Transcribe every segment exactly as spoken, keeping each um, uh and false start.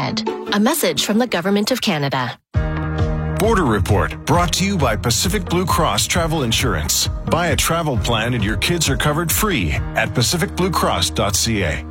ahead. A message from the Government of Canada. Border Report, brought to you by Pacific Blue Cross Travel Insurance. Buy a travel plan and your kids are covered free at pacific blue cross dot c a.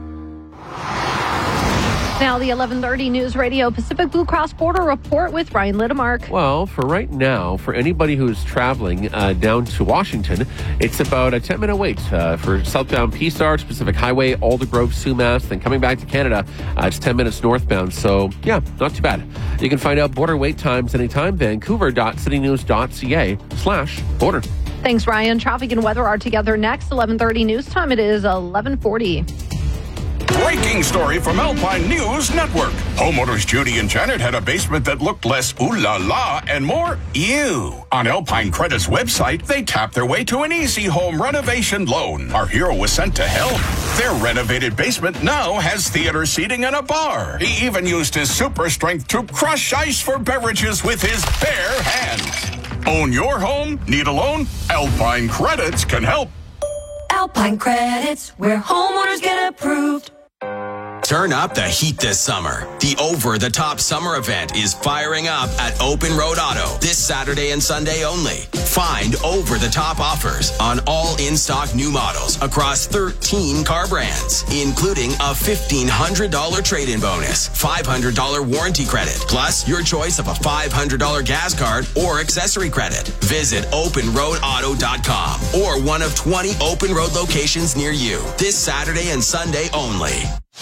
Now, the eleven thirty News Radio Pacific Blue Cross Border Report with Ryan Littemark. Well, for right now, for anybody who's traveling uh, down to Washington, it's about a ten-minute wait uh, for southbound Peace Arch, Pacific Highway, Aldergrove, Sumas. Then coming back to Canada, uh, it's ten minutes northbound. So, yeah, not too bad. You can find out border wait times anytime. Vancouver dot city news dot c a slash border. Thanks, Ryan. Traffic and weather are together next. eleven thirty news time. It is eleven forty. Breaking story from Alpine News Network. Homeowners Judy and Janet had a basement that looked less ooh la la and more ew. On Alpine Credit's website, they tapped their way to an easy home renovation loan. Our hero was sent to help. Their renovated basement now has theater seating and a bar. He even used his super strength to crush ice for beverages with his bare hands. Own your home? Need a loan? Alpine Credits can help. Alpine Credits, where homeowners get approved. Turn up the heat this summer. The Over the Top Summer event is firing up at Open Road Auto this Saturday and Sunday only. Find over the top offers on all in-stock new models across thirteen car brands, including a fifteen hundred dollars trade-in bonus, five hundred dollars warranty credit, plus your choice of a five hundred dollars gas card or accessory credit. Visit open road auto dot com or one of twenty Open Road locations near you this Saturday and Sunday only.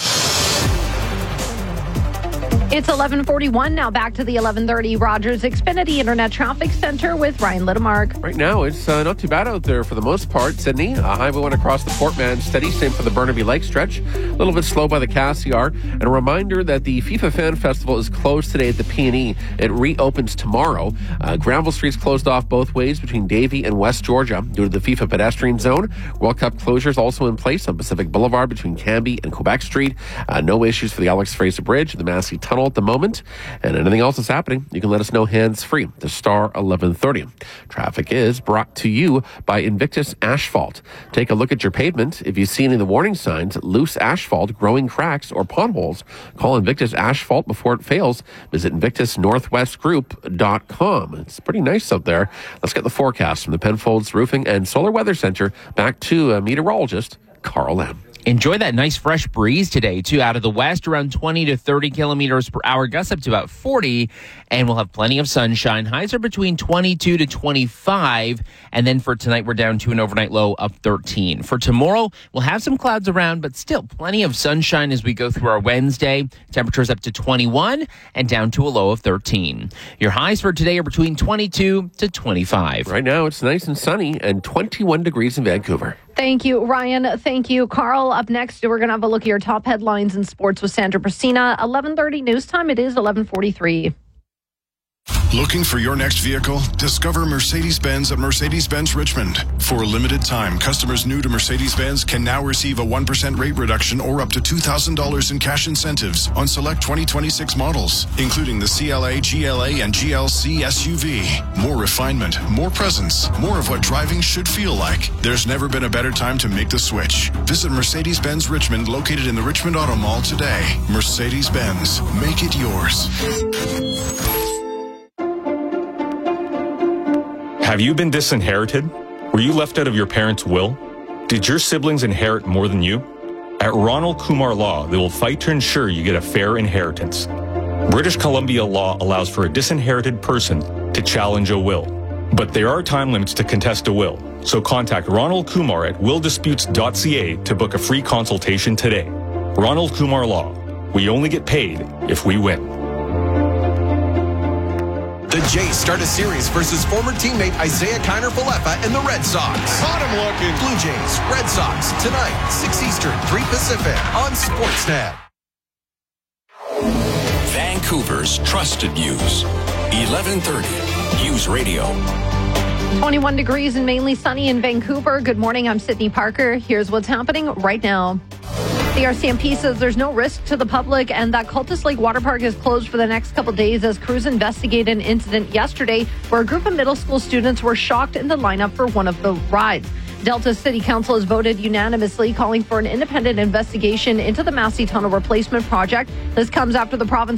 It's eleven forty-one now. Back to the eleven thirty Rogers Xfinity Internet Traffic Center with Ryan Littemark. Right now, it's uh, not too bad out there for the most part. Sydney, uh, Highway one across the Port Mann, steady. Same for the Burnaby Lake stretch. A little bit slow by the Cassiar. And a reminder that the FIFA Fan Festival is closed today at the P and E. It reopens tomorrow. Uh, Granville Street's closed off both ways between Davie and West Georgia due to the FIFA pedestrian zone. World Cup closures also in place on Pacific Boulevard between Cambie and Quebec Street. Uh, no issues for the Alex Fraser Bridge, the Massey Tunnel at the moment, and anything else that's happening, you can let us know hands-free to star eleven thirty. Traffic is brought to you by Invictus Asphalt. Take a look at your pavement. If you see any of the warning signs, loose asphalt, growing cracks, or potholes, call Invictus Asphalt before it fails. Visit invictus northwest group dot com. It's pretty nice out there. Let's get the forecast from the Penfolds Roofing and Solar Weather Center. Back to uh, meteorologist Carl M. Enjoy that nice fresh breeze today, too, out of the west, around twenty to thirty kilometers per hour, gusts up to about forty, and we'll have plenty of sunshine. Highs are between twenty-two to twenty-five, and then for tonight, we're down to an overnight low of thirteen. For tomorrow, we'll have some clouds around, but still plenty of sunshine as we go through our Wednesday. Temperatures up to twenty-one and down to a low of thirteen. Your highs for today are between twenty-two to twenty-five. Right now, it's nice and sunny and twenty-one degrees in Vancouver. Thank you, Ryan. Thank you, Carl. Up next, we're going to have a look at your top headlines in sports with Sandra Brasina. eleven thirty news time. It is eleven forty-three. Looking for your next vehicle? Discover Mercedes-Benz at Mercedes-Benz Richmond. For a limited time, customers new to Mercedes-Benz can now receive a one percent rate reduction or up to two thousand dollars in cash incentives on select twenty twenty-six models, including the C L A, G L A, and G L C S U V. More refinement, more presence, more of what driving should feel like. There's never been a better time to make the switch. Visit Mercedes-Benz Richmond, located in the Richmond Auto Mall today. Mercedes-Benz. Make it yours. Have you been disinherited? Were you left out of your parents' will? Did your siblings inherit more than you? At Ronald Kumar Law, they will fight to ensure you get a fair inheritance. British Columbia law allows for a disinherited person to challenge a will. But there are time limits to contest a will, so contact Ronald Kumar at will disputes dot c a to book a free consultation today. Ronald Kumar Law. We only get paid if we win. The Jays start a series versus former teammate Isaiah Kiner-Falefa and the Red Sox. Caught him looking. Blue Jays, Red Sox, tonight, six Eastern, three Pacific, on Sportsnet. Vancouver's trusted news. eleven thirty News Radio. twenty-one degrees and mainly sunny in Vancouver. Good morning. I'm Sydney Parker. Here's what's happening right now. The R C M P says there's no risk to the public and that Cultus Lake Water Park is closed for the next couple days as crews investigate an incident yesterday where a group of middle school students were shocked in the lineup for one of the rides. Delta City Council has voted unanimously calling for an independent investigation into the Massey Tunnel replacement project. This comes after the province